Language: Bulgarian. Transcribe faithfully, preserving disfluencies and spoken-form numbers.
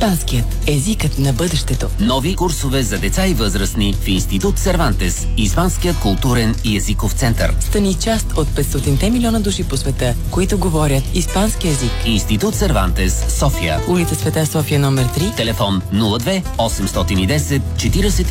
Испанският – езикът на бъдещето. Нови курсове за деца и възрастни в Институт Сервантес, Испанският културен и езиков център. Стани част от петстотинте милиона души по света, които говорят испански език. Институт Сервантес, София. Улица Света София номер три. Телефон нула две осемстотин и десет четиридесет